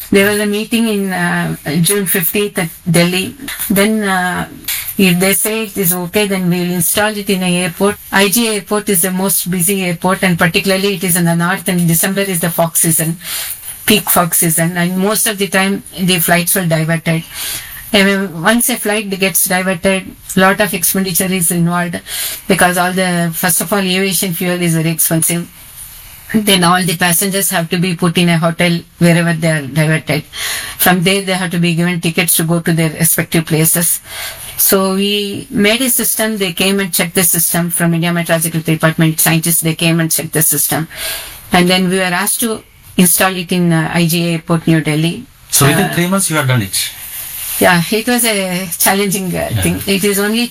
There was a meeting in June 15th at Delhi. Then if they say it is okay, then we'll install it in an airport. IGA airport is the most busy airport, and particularly it is in the north, and December is the fog season, peak fog season, and most of the time the flights were diverted. And once a flight gets diverted, a lot of expenditure is involved because first of all, aviation fuel is very expensive. Then all the passengers have to be put in a hotel wherever they are diverted. From there, they have to be given tickets to go to their respective places. So we made a system. They came and checked the system from India Meteorological Department. Scientists, they came and checked the system. And then we were asked to install it in IGA Airport, New Delhi. So within 3 months, you have done it? Yeah, it was a challenging thing. It is only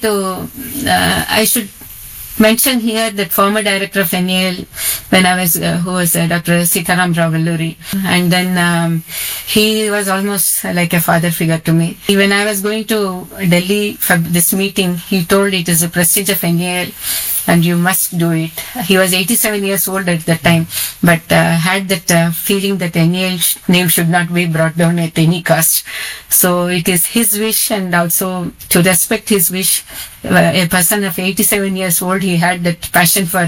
I should mention here that former director of NAL, when I was, who was Dr. Sitaram Rao Valluri, and then he was almost like a father figure to me. When I was going to Delhi for this meeting, he told it is a prestige of NAL and you must do it. He was 87 years old at that time, but had that feeling that NAL name should not be brought down at any cost. So it is his wish, and also to respect his wish. A person of 87 years old, he had that passion for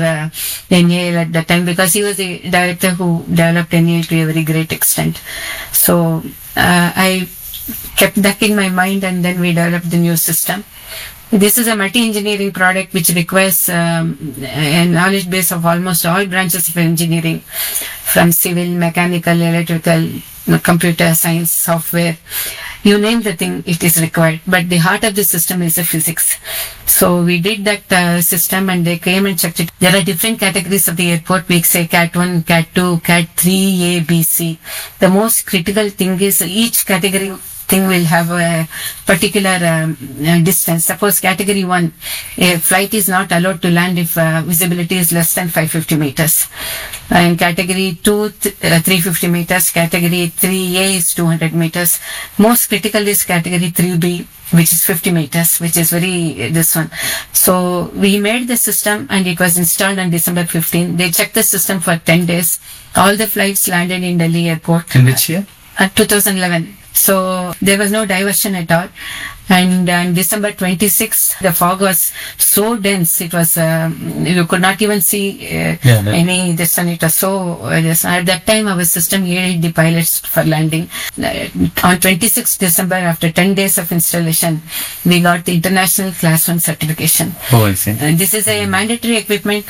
NAL at that time because he was the director who developed NAL to a very great extent. So I kept that in my mind, and then we developed the new system. This is a multi-engineering product which requires a knowledge base of almost all branches of engineering, from civil, mechanical, electrical, computer science, software. You name the thing, it is required. But the heart of the system is the physics. So we did that system, and they came and checked it. There are different categories of the airport. We say Cat 1, Cat 2, Cat 3, A, B, C. The most critical thing is each category thing will have a particular distance. Suppose category 1, a flight is not allowed to land if visibility is less than 550 meters. And category 2, 350 meters. Category 3A is 200 meters. Most critical is category 3B, which is 50 meters, which is this one. So we made the system, and it was installed on December 15. They checked the system for 10 days. All the flights landed in Delhi airport. In which year? 2011. So there was no diversion at all. And on December 26th, the fog was so dense, it was, you could not even see any distance. It was so, at that time our system aided the pilots for landing. On 26th December, after 10 days of installation, we got the International Class 1 certification. Oh, I see. And this is a mandatory equipment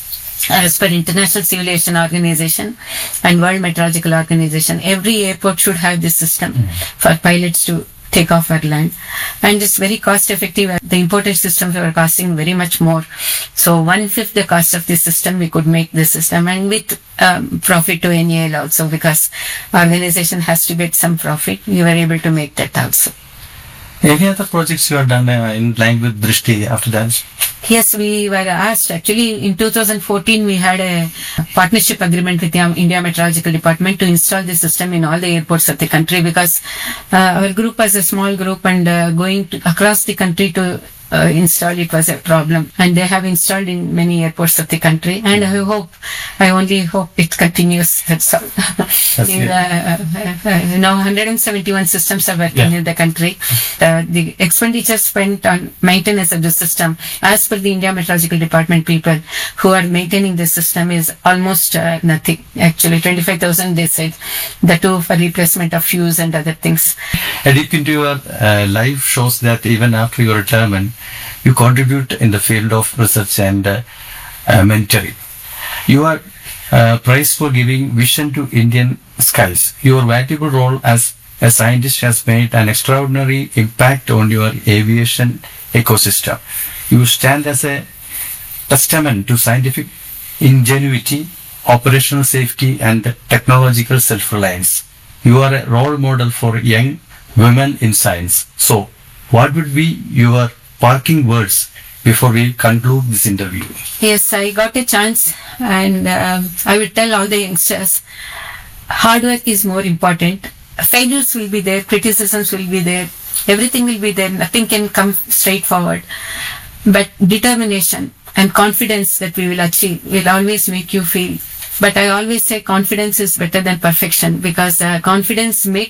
as per International Civil Aviation Organization and World Meteorological Organization. Every airport should have this system for pilots to take off or land. And it's very cost effective. The imported systems were costing very much more. So 1/5 the cost of this system, we could make this system, and with profit to NAL also, because organization has to get some profit. We were able to make that also. Any other projects you have done in line with Drishti after that? Yes, we were asked. Actually, in 2014, we had a partnership agreement with the India Meteorological Department to install the system in all the airports of the country, because our group was a small group, and going across the country to install it was a problem. And they have installed in many airports of the country, and I only hope it continues. That's all. Now 171 systems are working in the country. The expenditure spent on maintenance of the system, as per the India Meteorological Department people who are maintaining the system, is almost nothing. Actually, 25,000 they said. The two for replacement of fuse and other things. A deep into your life shows that even after your retirement, you contribute in the field of research and mentoring. You are praised for giving vision to Indian skies. Your valuable role as a scientist has made an extraordinary impact on your aviation ecosystem. You stand as a testament to scientific ingenuity, operational safety, and technological self-reliance. You are a role model for young women in science. So, what would be your parting words before we conclude this interview? Yes, I got a chance, and I will tell all the youngsters, hard work is more important. Failures will be there, criticisms will be there, everything will be there, nothing can come straightforward. But determination and confidence that we will achieve will always make you feel. But I always say confidence is better than perfection, because confidence makes